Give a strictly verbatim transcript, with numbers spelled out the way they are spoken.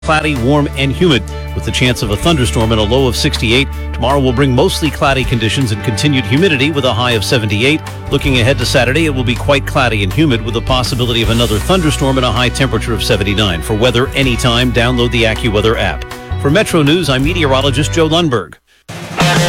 Cloudy, warm, and humid with the chance of a thunderstorm and a low of sixty-eight. Tomorrow will bring mostly cloudy conditions and continued humidity with a high of seventy-eight. Looking ahead to Saturday, it will be quite cloudy and humid with the possibility of another thunderstorm and a high temperature of seventy-nine. For weather anytime, download the AccuWeather app. For Metro News, I'm meteorologist Joe Lundberg.